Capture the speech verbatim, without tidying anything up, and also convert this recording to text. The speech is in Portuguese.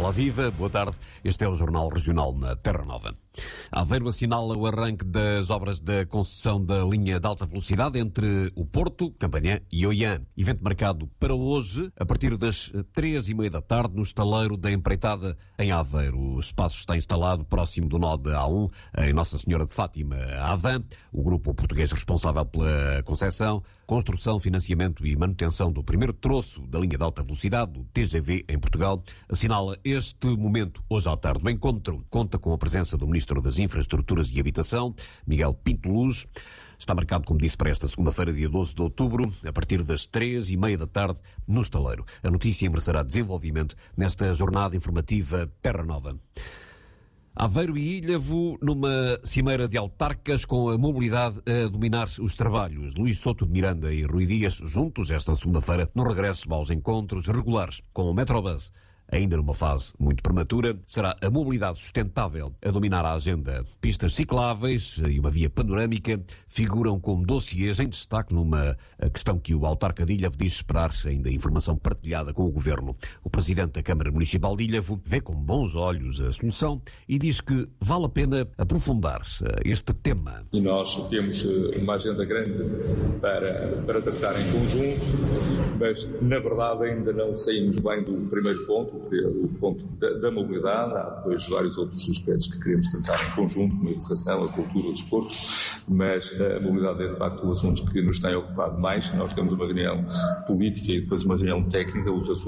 Ora viva, boa tarde. Este é o Jornal Regional na Terra Nova. Aveiro assinala o arranque das obras da concessão da linha de alta velocidade entre o Porto, Campanhã e Oiã. Evento marcado para hoje, a partir das três e meia da tarde, no estaleiro da empreitada em Aveiro. O espaço está instalado próximo do nó de A um, em Nossa Senhora de Fátima, Avan, o grupo português responsável pela concessão, construção, financiamento e manutenção do primeiro troço da linha de alta velocidade, do T G V, em Portugal, assinala este momento hoje à tarde. O encontro conta com a presença do Ministro das Infraestruturas e Habitação, Miguel Pinto Luz. Está marcado, como disse, para esta segunda-feira, dia doze de outubro, a partir das três e meia da tarde, no estaleiro. A notícia merecerá desenvolvimento nesta jornada informativa Terra Nova. Aveiro e Ilhavo, numa cimeira de autarcas com a mobilidade a dominar-se os trabalhos. Luís Souto de Miranda e Rui Dias, juntos esta segunda-feira, no regresso aos encontros regulares com o Metrobus. Ainda numa fase muito prematura, será a mobilidade sustentável a dominar a agenda. Pistas cicláveis e uma via panorâmica figuram como dossiês em destaque numa questão que o autarca de Ilhavo diz esperar ainda informação partilhada com o Governo. O Presidente da Câmara Municipal de Ilhavo vê com bons olhos a solução e diz que vale a pena aprofundar este tema. E nós temos uma agenda grande para, para tratar em conjunto, mas na verdade ainda não saímos bem do primeiro ponto, o ponto da, da mobilidade. Há depois vários outros aspectos que queremos tratar em conjunto, como a educação, a cultura, o desporto, mas a mobilidade é de facto o assunto que nos tem ocupado mais. Nós temos uma reunião política e depois uma reunião técnica, os assuntos